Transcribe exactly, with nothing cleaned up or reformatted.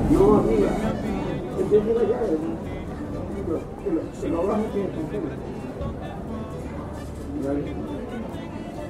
No, amiga. El tiempo de allá, el- lo- lo- se lo baja que es.